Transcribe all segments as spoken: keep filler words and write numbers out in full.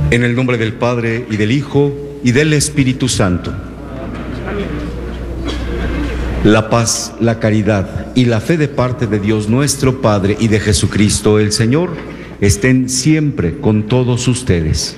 En el nombre del Padre, y del Hijo, y del Espíritu Santo. La paz, la caridad y la fe de parte de Dios nuestro Padre y de Jesucristo el Señor estén siempre con todos ustedes.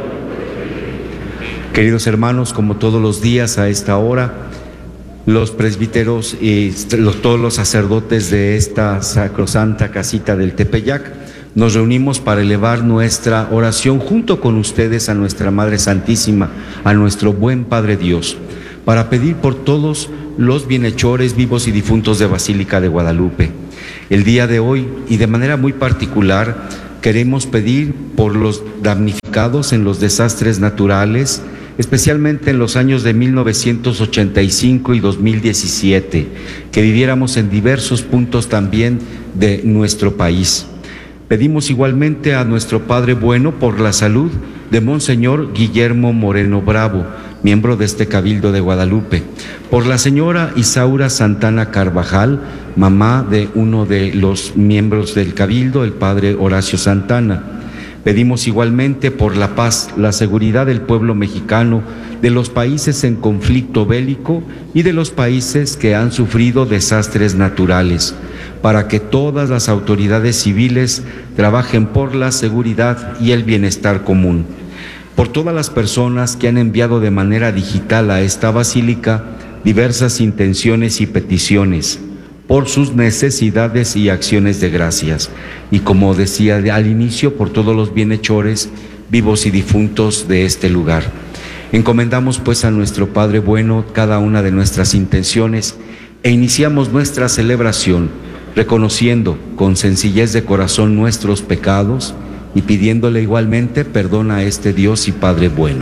Queridos hermanos, como todos los días a esta hora, los presbíteros y los, todos los sacerdotes de esta sacrosanta casita del Tepeyac nos reunimos para elevar nuestra oración junto con ustedes a nuestra Madre Santísima, a nuestro buen Padre Dios, para pedir por todos los bienhechores vivos y difuntos de Basílica de Guadalupe. El día de hoy, y de manera muy particular, queremos pedir por los damnificados en los desastres naturales, especialmente en los años de mil novecientos ochenta y cinco y dos mil diecisiete, que viviéramos en diversos puntos también de nuestro país. Pedimos igualmente a nuestro Padre Bueno por la salud de Monseñor Guillermo Moreno Bravo, miembro de este Cabildo de Guadalupe, por la señora Isaura Santana Carvajal, mamá de uno de los miembros del Cabildo, el Padre Horacio Santana. Pedimos igualmente por la paz, la seguridad del pueblo mexicano, de los países en conflicto bélico y de los países que han sufrido desastres naturales, para que todas las autoridades civiles trabajen por la seguridad y el bienestar común. Por todas las personas que han enviado de manera digital a esta basílica diversas intenciones y peticiones, por sus necesidades y acciones de gracias. Y como decía al inicio, por todos los bienhechores vivos y difuntos de este lugar. Encomendamos pues a nuestro Padre Bueno cada una de nuestras intenciones e iniciamos nuestra celebración reconociendo con sencillez de corazón nuestros pecados y pidiéndole igualmente perdón a este Dios y Padre Bueno.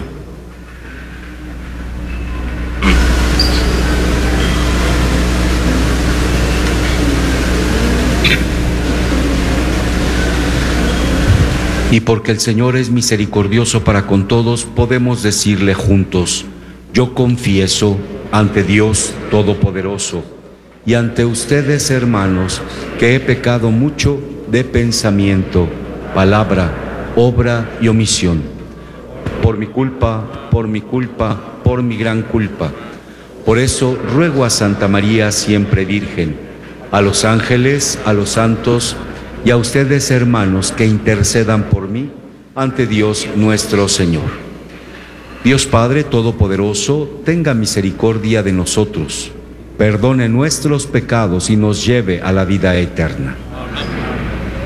Y porque el Señor es misericordioso para con todos, podemos decirle juntos: yo confieso ante Dios Todopoderoso y ante ustedes, hermanos, que he pecado mucho de pensamiento, palabra, obra y omisión. Por mi culpa, por mi culpa, por mi gran culpa. Por eso ruego a Santa María siempre Virgen, a los ángeles, a los santos y a ustedes, hermanos, que intercedan por mí ante Dios nuestro Señor. Dios Padre Todopoderoso, tenga misericordia de nosotros, perdone nuestros pecados y nos lleve a la vida eterna.